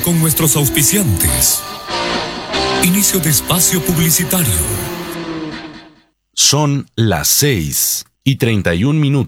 con nuestros auspiciantes. Inicio de espacio publicitario. Son las 6:31.